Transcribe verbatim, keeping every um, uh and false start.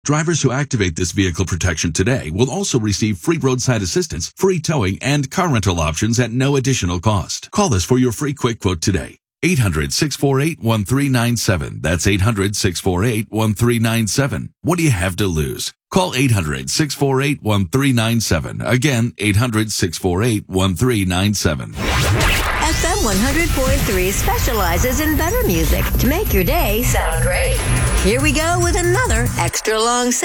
Drivers who activate this vehicle protection today will also receive free roadside assistance, free towing, and car rental options at no additional cost. Call us for your free quick quote today. eight hundred, six four eight, one three nine seven. That's eight hundred, six four eight, one three nine seven. What do you have to lose? Call eight hundred, six four eight, one three nine seven. Again, eight hundred, six four eight, one three nine seven. F M one hundred point three specializes in better music to make your day sound great. Here we go with another extra long